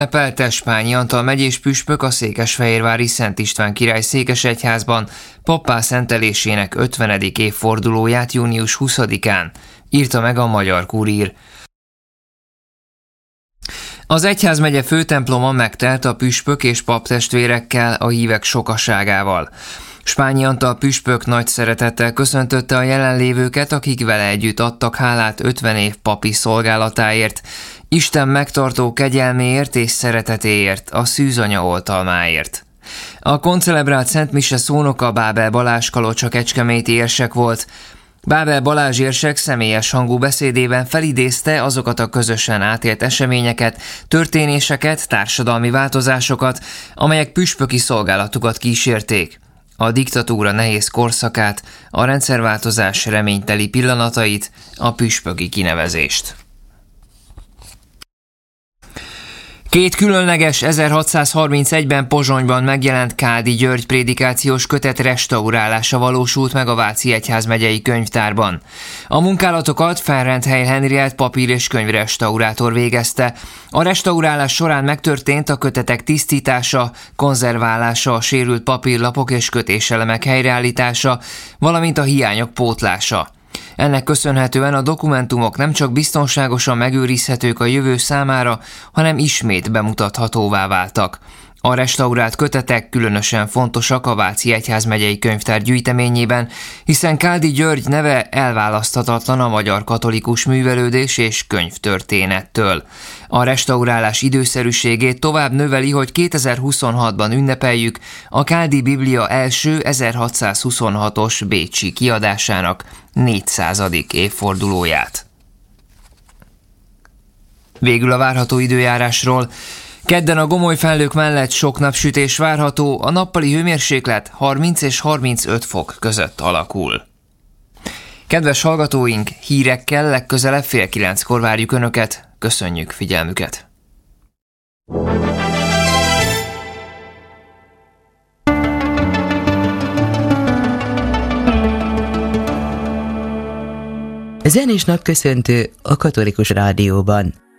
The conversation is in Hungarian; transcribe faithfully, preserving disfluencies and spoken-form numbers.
Ünnepelte Spányi Antal megyés püspök a székesfehérvári Szent István király székesegyházban pappá szentelésének ötvenedik évfordulóját június huszadikán, írta meg a Magyar Kurír. Az egyházmegye főtemploma megtelt a püspök és paptestvérekkel, a hívek sokaságával. Spányi Antal püspök nagy szeretettel köszöntötte a jelenlévőket, akik vele együtt adtak hálát ötven év papi szolgálatáért, Isten megtartó kegyelméért és szeretetéért, a szűzanya oltalmáért. A koncelebrált Szent Mise szónoka Bábel Balázs Kalocsa kecskeméti érsek volt. Bábel Balázs érsek személyes hangú beszédében felidézte azokat a közösen átélt eseményeket, történéseket, társadalmi változásokat, amelyek püspöki szolgálatukat kísérték. A diktatúra nehéz korszakát, a rendszerváltozás reményteli pillanatait, a püspöki kinevezést. Két különleges ezerhatszázharmincegyben Pozsonyban megjelent Káldi György prédikációs kötet restaurálása valósult meg a Váci Egyházmegyei Könyvtárban. A munkálatokat Felrentheil Henriett papír- és könyvrestaurátor végezte. A restaurálás során megtörtént a kötetek tisztítása, konzerválása, a sérült papírlapok és kötéselemek helyreállítása, valamint a hiányok pótlása. Ennek köszönhetően a dokumentumok nem csak biztonságosan megőrizhetők a jövő számára, hanem ismét bemutathatóvá váltak. A restaurált kötetek különösen fontosak a Váci Egyházmegyei Könyvtár gyűjteményében, hiszen Káldi György neve elválaszthatatlan a magyar katolikus művelődés és könyvtörténettől. A restaurálás időszerűségét tovább növeli, hogy kétezer-huszonhatban ünnepeljük a Káldi Biblia első ezerhatszázhuszonhatos bécsi kiadásának négyszázadik évfordulóját. Végül a várható időjárásról. Kedden a Gomoly-Fellők mellett sok napsütés várható, a nappali hőmérséklet harminc és harmincöt fok között alakul. Kedves hallgatóink, hírekkel legközelebb fél kilenckor várjuk Önöket, köszönjük figyelmüket! Zenés napköszöntő a Katolikus Rádióban.